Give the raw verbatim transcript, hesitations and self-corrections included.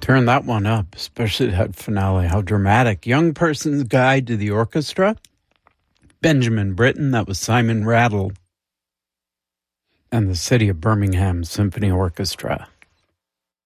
Turn that one up, especially that finale. How dramatic. Young Person's Guide to the Orchestra. Benjamin Britten, that was Simon Rattle. And the City of Birmingham Symphony Orchestra.